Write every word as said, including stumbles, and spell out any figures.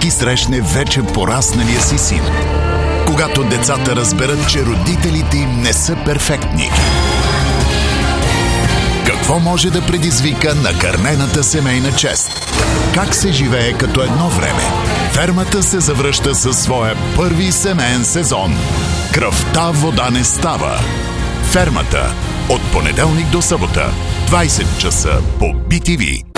майки срещне вече порасналия си син. Когато децата разберат, че родителите им не са перфектни. Какво може да предизвика накърнената семейна чест? Как се живее като едно време? Фермата се завръща със своя първи семейен сезон. Кръвта вода не става. Фермата. От понеделник до събота. двайсет часа по Би Ти Ви.